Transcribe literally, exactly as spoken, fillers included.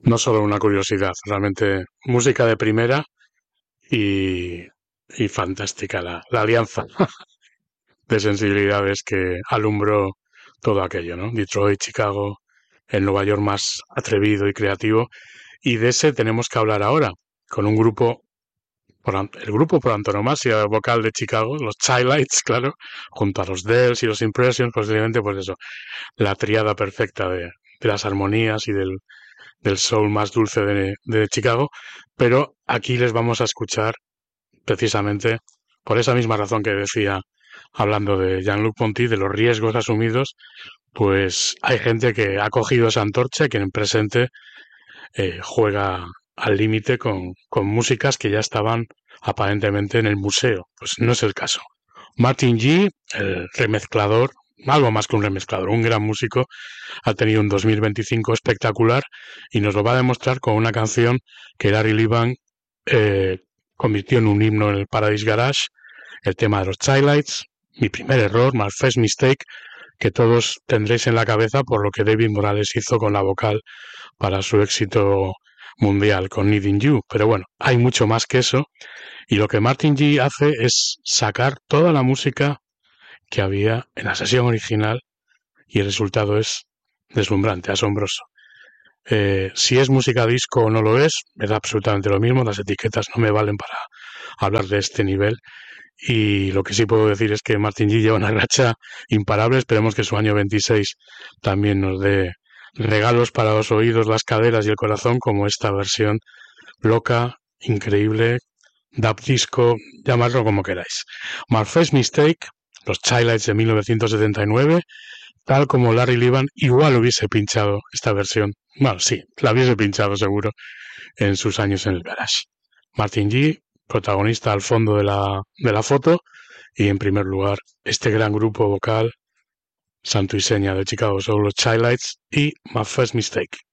No solo una curiosidad, realmente música de primera y, y fantástica la, la alianza de sensibilidades que alumbró todo aquello, ¿no? Detroit, Chicago, el Nueva York más atrevido y creativo. Y de ese tenemos que hablar ahora, con un grupo, por an- el grupo por antonomasia vocal de Chicago, los Childlights, claro, junto a los Dells y los Impressions, posiblemente, pues eso, la triada perfecta de, de las armonías y del, del soul más dulce de, de Chicago. Pero aquí les vamos a escuchar precisamente por esa misma razón que decía, hablando de Jean-Luc Ponty, de los riesgos asumidos, pues hay gente que ha cogido esa antorcha y que en presente eh, juega al límite con, con músicas que ya estaban aparentemente en el museo. Pues no es el caso. Martin G, el remezclador, algo más que un remezclador, un gran músico, ha tenido un dos mil veinticinco espectacular y nos lo va a demostrar con una canción que Larry Levan eh, convirtió en un himno en el Paradise Garage, el tema de los Childlights, mi primer error, my first mistake, que todos tendréis en la cabeza por lo que David Morales hizo con la vocal para su éxito mundial con Needing You. Pero bueno, hay mucho más que eso y lo que Martin G hace es sacar toda la música que había en la sesión original y el resultado es deslumbrante, asombroso. Eh, si es música disco o no lo es, me da absolutamente lo mismo, las etiquetas no me valen para hablar de este nivel y lo que sí puedo decir es que Martin G lleva una racha imparable, esperemos que su año veintiséis también nos dé regalos para los oídos, las caderas y el corazón como esta versión loca, increíble, dub disco, llamadlo como queráis. My First Mistake, los Childlights de mil novecientos setenta y nueve, tal como Larry Levan igual hubiese pinchado esta versión. Bueno, sí, la hubiese pinchado seguro en sus años en el garage. Martin G, protagonista al fondo de la, de la foto, y en primer lugar este gran grupo vocal, santo y seña de Chicago Soul, los Childlights y My First Mistake.